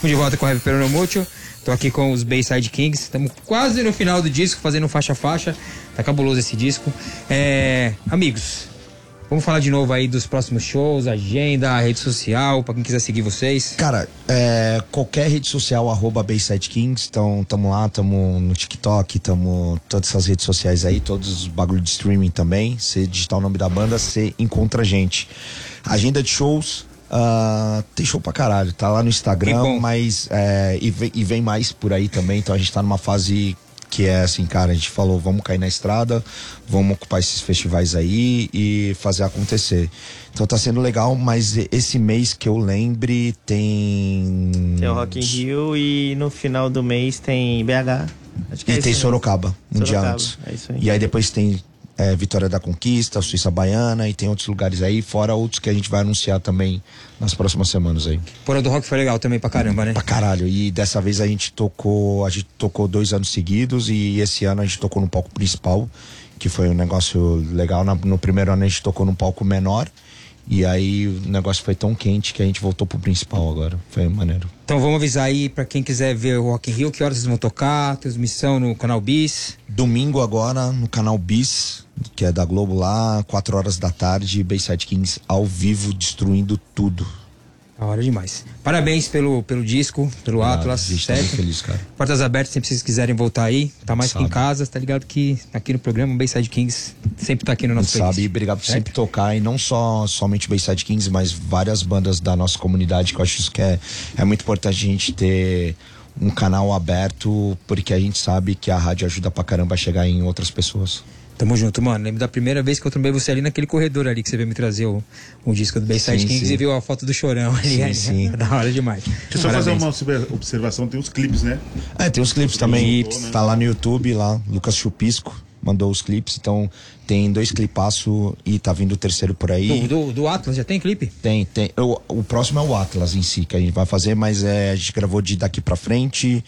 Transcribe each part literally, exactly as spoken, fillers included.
Estamos de volta com o Heavy Peronomútil. Tô aqui com os Bayside Kings. Estamos quase no final do disco, fazendo faixa a faixa. Tá cabuloso esse disco. É... Amigos, vamos falar de novo aí dos próximos shows, agenda, rede social, pra quem quiser seguir vocês. Cara, é, qualquer rede social, arroba Bayside Kings, então tamo lá, tamo no TikTok, tamo todas essas redes sociais aí, todos os bagulho de streaming também. Você digitar o nome da banda, você encontra a gente. Agenda de shows, uh, tem show pra caralho, tá lá no Instagram, mas é, e, vem, e vem mais por aí também, então a gente tá numa fase que é assim, cara, a gente falou, vamos cair na estrada, vamos ocupar esses festivais aí e fazer acontecer. Então tá sendo legal, mas esse mês que eu lembre tem... Tem o Rock in Rio e no final do mês tem B H. Acho que e é tem isso Sorocaba, um Sorocaba, dia antes. é isso aí. E aí depois tem é, Vitória da Conquista, Suíça Baiana e tem outros lugares aí, fora outros que a gente vai anunciar também nas próximas semanas aí. Porra do Rock foi legal também pra caramba, né? Pra caralho. E dessa vez a gente tocou, a gente tocou dois anos seguidos e esse ano a gente tocou no palco principal, que foi um negócio legal. No primeiro ano a gente tocou num palco menor e aí o negócio foi tão quente que a gente voltou pro principal agora. Foi maneiro. Então vamos avisar aí pra quem quiser ver o Rock in Rio, que horas vocês vão tocar, transmissão no canal Bis. Domingo agora no canal Bis, que é da Globo lá, quatro horas da tarde, Bayside Kings ao vivo, destruindo tudo. Da hora demais. Parabéns pelo, pelo disco, pelo Ah, Atlas. a gente tá certo? muito feliz, cara. Portas abertas, sempre vocês quiserem voltar aí. Tá mais Sabe. que em casa, tá ligado que aqui no programa o Bayside Kings sempre tá aqui no nosso Sabe, e playlist. obrigado por Certo? sempre tocar, e não só somente Bayside Kings, mas várias bandas da nossa comunidade, que eu acho isso que é, é muito importante a gente ter um canal aberto, porque a gente sabe que a rádio ajuda pra caramba a chegar em outras pessoas. Tamo junto, mano. Lembro da primeira vez que eu trombei você ali naquele corredor ali que você veio me trazer o, o disco do Bayside Sim, Kings sim. e viu a foto do Chorão ali. Sim, ali. sim. Da hora demais. Deixa eu só Parabéns. fazer uma observação, tem os clipes, né? É, tem os clipes também, Clipes. tá lá no YouTube, lá, Lucas Chupisco mandou os clipes, então tem dois clipaço e tá vindo o terceiro por aí. Do, do, do Atlas, já tem clipe? Tem, tem. O, o próximo é o Atlas em si, que a gente vai fazer, mas é, a gente gravou de daqui pra frente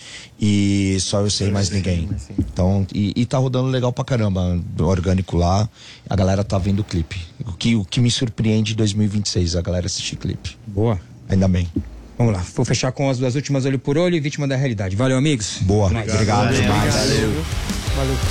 e só eu sei mais ninguém. Então, e, e tá rodando legal pra caramba, orgânico lá, a galera tá vendo o clipe. O que, o que me surpreende em dois mil e vinte e seis, a galera assistir clipe. Boa. Ainda bem. Vamos lá. Vou fechar com as duas últimas olho por olho e vítima da realidade. Valeu, amigos. Boa. Nós. Obrigado demais. Valeu. Valeu.